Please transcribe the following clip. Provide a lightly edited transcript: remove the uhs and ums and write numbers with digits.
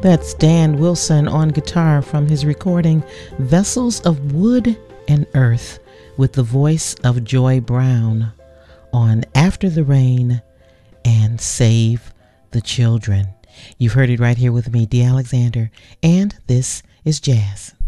That's Dan Wilson on guitar from his recording Vessels of Wood and Earth with the voice of Joy Brown on After the Rain and Save the Children. You've heard it right here with me, Dee Alexander, and this is Jazz.